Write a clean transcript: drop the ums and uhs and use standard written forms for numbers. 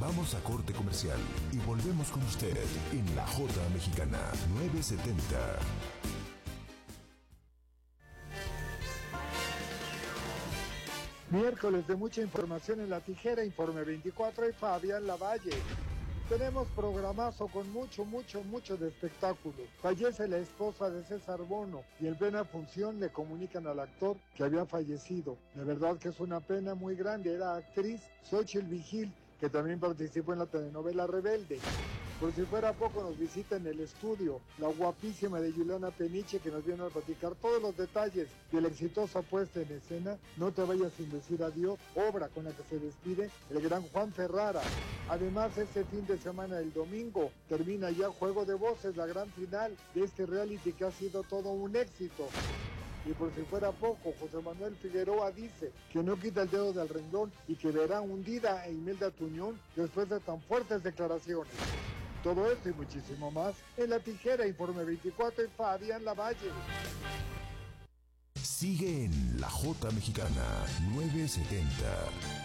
Vamos a corte comercial y volvemos con usted en La Jota Mexicana 970. Miércoles de mucha información en La Tijera, Informe 24 y Fabián Lavalle. Tenemos programazo con mucho de espectáculo. Fallece la esposa de César Bono y en plena función le comunican al actor que había fallecido. De verdad que es una pena muy grande. Era actriz Xóchitl Vigil, que también participó en la telenovela Rebelde. Por si fuera poco, nos visita en el estudio la guapísima de Juliana Peniche, que nos viene a platicar todos los detalles de la exitosa puesta en escena No te vayas sin decir adiós, obra con la que se despide el gran Juan Ferrara. Además, este fin de semana, el domingo, termina ya Juego de Voces, la gran final de este reality que ha sido todo un éxito. Y por si fuera poco, José Manuel Figueroa dice que no quita el dedo del renglón y que verá hundida a Imelda Tuñón después de tan fuertes declaraciones. Todo esto y muchísimo más en La Tijera, Informe 24 y Fabián Lavalle. Sigue en La Jota Mexicana 970.